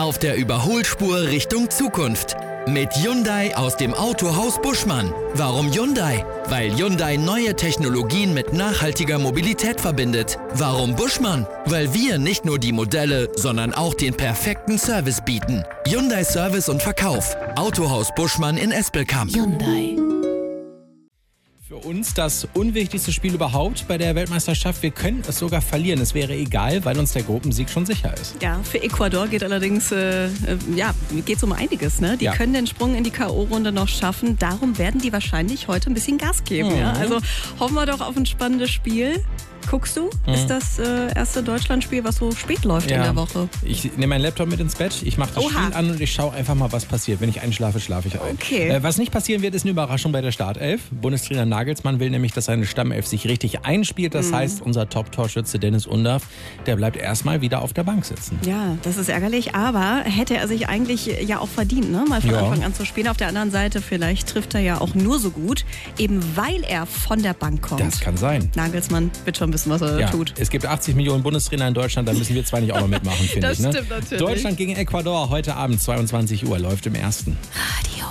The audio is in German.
Auf der Überholspur Richtung Zukunft. Mit Hyundai aus dem Autohaus Buschmann. Warum Hyundai? Weil Hyundai neue Technologien mit nachhaltiger Mobilität verbindet. Warum Buschmann? Weil wir nicht nur die Modelle, sondern auch den perfekten Service bieten. Hyundai Service und Verkauf. Autohaus Buschmann in Espelkamp. Hyundai. Für uns das unwichtigste Spiel überhaupt bei der Weltmeisterschaft. Wir können es sogar verlieren. Es wäre egal, weil uns der Gruppensieg schon sicher ist. Ja, für Ecuador geht allerdings geht's um einiges. Ne? Die können den Sprung in die K.O.-Runde noch schaffen. Darum werden die wahrscheinlich heute ein bisschen Gas geben. Ja? Also hoffen wir doch auf ein spannendes Spiel. Guckst du? Ist das erste Deutschlandspiel, was so spät läuft in der Woche? Ich nehme meinen Laptop mit ins Bett, ich mache das Spiel an und ich schaue einfach mal, was passiert. Wenn ich einschlafe, schlafe ich ein. Okay. Was nicht passieren wird, ist eine Überraschung bei der Startelf. Bundestrainer Nagelsmann will nämlich, dass seine Stammelf sich richtig einspielt. Das heißt, unser Top-Torschütze Dennis Undaff, der bleibt erstmal wieder auf der Bank sitzen. Ja, das ist ärgerlich, aber hätte er sich eigentlich ja auch verdient, ne? Mal von Anfang an zu spielen. Auf der anderen Seite, vielleicht trifft er ja auch nur so gut, eben weil er von der Bank kommt. Das kann sein. Nagelsmann wird schon wissen, was er tut. Es gibt 80 Millionen Bundestrainer in Deutschland, da müssen wir zwar nicht auch noch mitmachen, finde ich. Das stimmt natürlich. Deutschland gegen Ecuador heute Abend 22 Uhr läuft im Ersten. Radio